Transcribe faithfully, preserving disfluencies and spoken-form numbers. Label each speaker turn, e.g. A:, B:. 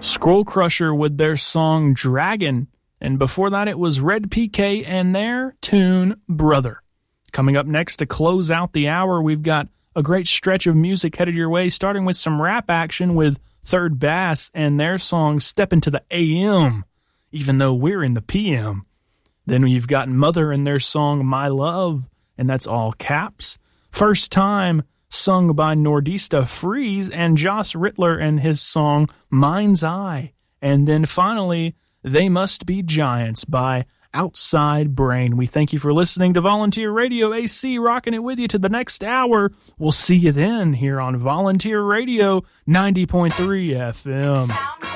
A: Scroll Crusher with their song Dragon, and before that it was Red P K and their tune Brother. Coming up next to close out the hour, we've got a great stretch of music headed your way, starting with some rap action with Third Bass and their song Step Into the A M, even though we're in the P M. Then you've got Mother and their song My Love, and that's all caps. First Time, sung by Nordista Freeze and Joss Rittler and his song Mind's Eye. And then finally, They Must Be Giants by Outside Brain. We thank you for listening to Volunteer Radio A C, rocking it with you to the next hour. We'll see you then here on Volunteer Radio ninety point three F M.